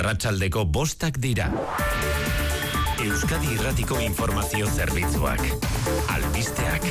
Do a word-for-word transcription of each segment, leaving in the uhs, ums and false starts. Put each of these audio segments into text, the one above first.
Arratsaldeko bostak dira. Euskadi Irratiko Informazio Zerbitzuak. Albisteak.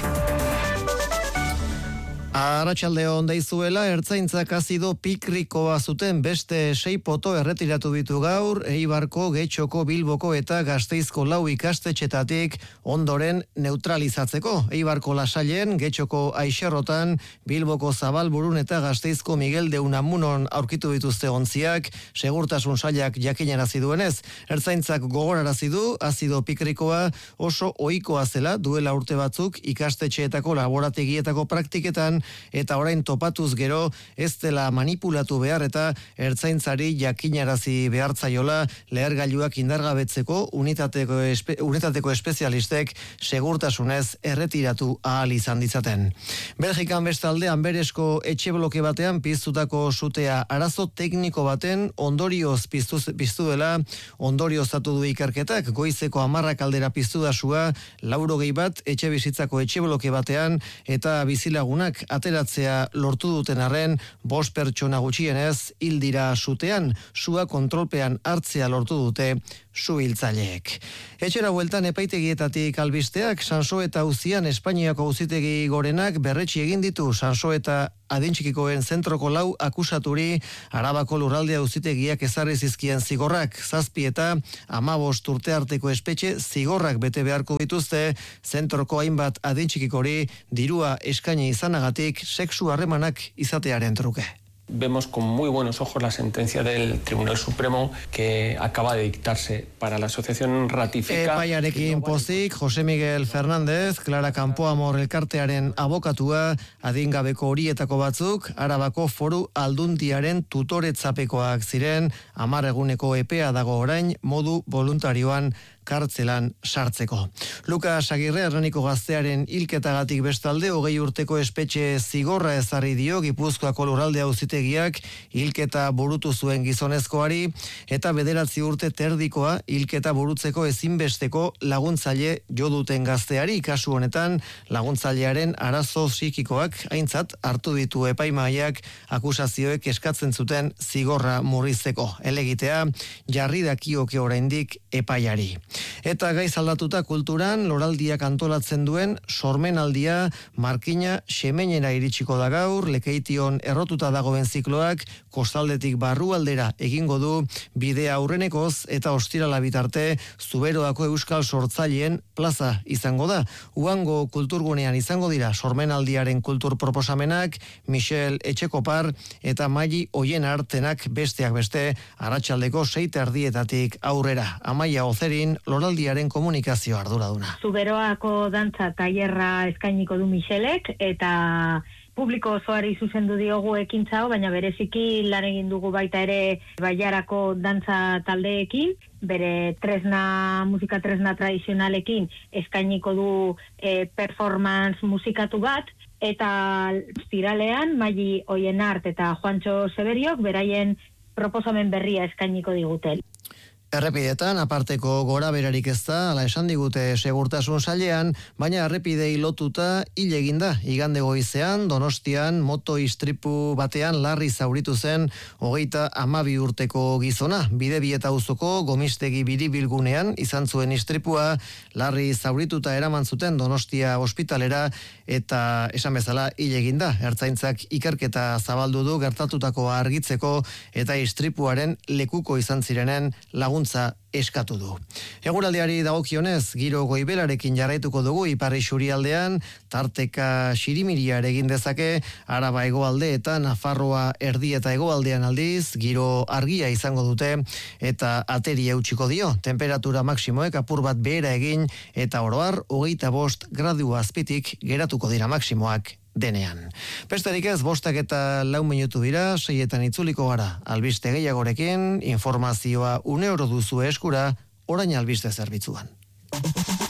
Arratsaldeon deizuela, ertzaintzak azido pikrikoa zuten beste sei poto erretiratu ditu gaur, Eibarko, Getxoko, Bilboko eta Gasteizko lau ikastetxetatik ondoren neutralizatzeko. Eibarko Lasailen, Getxoko Aixerrotan, Bilboko Zabalburun eta Gasteizko Miguel de Unamunon aurkitu dituzte ontziak, segurtasun sailak jakinarazi duenez. Ertzaintzak gogorarazi du, azido pikrikoa oso ohikoa zela duela urte batzuk ikastetxeetako laborategietako praktiketan, eta orain topatuz gero ez dela manipulatu behar eta ertzaintzari jakinarazi behartzaiola lehergailuak indargabetzeko unitateko, espe, unitateko espezialistek segurtasunez erretiratu ahal izan ditzaten. Belgikan bestalde Anberesko etxe bloke batean piztutako sutea arazo tekniko baten ondorioz piztu, piztu dela ondorioztatu du ikerketak. Goizeko hamarrak aldera piztu da sua laurogei bat etxe bizitzako etxe bloke batean eta bizilagunak ateratzea lortu duten arren, bost pertsona gutxienez hil dira sutean, sua kontrolpean hartzea lortu dute suhiltzaileek. Etxera bueltan epaitegietatik albisteak, Sansoeta auzian Espainiako auzitegi gorenak berretsi egin ditu Sansoeta adintxikikoen zentroko lau akusaturi Arabako lurralde auzitegiak ezarri zizkien zigorrak, zazpi eta hamabost urte arteko espetxe zigorrak bete beharko dituzte zentroko hainbat adintxikikori dirua eskaini izanagatik sexu harremanak izatearen truke. Vemos con muy buenos ojos la sentencia del Tribunal Supremo que acaba de dictarse para la asociación ratifica. Epaiarekin pozik, Jose Miguel Fernández, Clara Campoamor elkartearen abokatua, adingabeko horietako batzuk, Arabako Foru Aldundiaren tutoretzapekoak ziren, hamar eguneko epea dago orain, modu voluntarioan kartzelan sartzeko. Lukas Agirre, Hernaniko gaztearen hilketagatik bestalde, hogei urteko espetxe zigorra ezarri dio Gipuzkoako lurralde auzitegiak hilketa burutu zuen gizonezkoari, eta bederatzi urte terdikoa hilketa burutzeko ezinbesteko laguntzaile jo duten gazteari. Kasu honetan, laguntzailearen arazo psikikoak aintzat hartu ditu epaimahaiak akusazioek eskatzen zuten zigorra murrizteko. Elegitea jarri dakioke oraindik epaiari. Eta gaiz aldatuta kulturan, loraldiak antolatzen duen sormenaldia Markina Xemenera iritsiko da gaur, Lekeition errotuta dagoen zikloak kostaldetik barrualdera egingo du bidea aurrenekoz eta ostirala bitarte Zuberoako euskal sortzaileen plaza izango da. Uango kulturgunean izango dira sormenaldiaren kultur proposamenak, Michel Etxekopar eta Maili Oienar-tenak besteak beste arratsaldeko sei erdietatik aurrera. Amaia Ozerin, loraldiaren komunikazio arduraduna. Zuberoako dantza tailerra eskainiko du Michelek eta publiko osoari zuzendu diogu ekintza hau, baina bereziki lan egin dugu baita ere Bailarako dantza taldeekin, bere tresna, musika tresna tradizionalekin eskainiko du e, performance musikatu bat, eta ostiralean Maili Oienart eta Juantxo Seberiok beraien proposamen berria eskainiko diguten. Errepidetan, aparteko gora berarik ez da, ala esan digute segurtasun sailean, baina errepidei lotuta hil eginda. Igande goizean, Donostian, moto istripu batean larri zauritu zen hogeita hamabi urteko gizona. Bidebieta auzoko Gomistegi biribilgunean izan zuen istripua, larri zaurituta eraman zuten Donostia ospitalera eta esan bezala hil eginda. Ertzaintzak ikerketa zabaldu du gertatutakoa argitzeko eta istripuaren lekuko izan zirenen lagun eskatu du. Eguraldiari dagokionez, giro goibelarekin jarraituko dugu Iparri Xurialdean, tarteka xirimiria egin dezake, Araba hegoalde eta Nafarroa erdi eta hegoaldean aldiz, giro argia izango dute eta ateri eutsiko dio. Temperatura maksimoek apur bat behera egin eta oro har hogeita bost gradu azpitik geratuko dira maksimoak denean. Besterik ez, bostak eta lau minutu dira, seietan itzuliko gara. Albiste gehiagorekin, informazioa une oro duzu eskura, orain albiste zerbitzuan.